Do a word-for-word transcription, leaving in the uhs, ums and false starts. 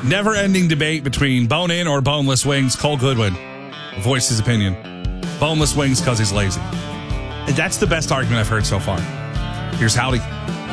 Never-ending debate between bone-in or boneless wings. Cole Goodwin voiced his opinion. Boneless wings because he's lazy. That's the best argument I've heard so far. Here's Howdy.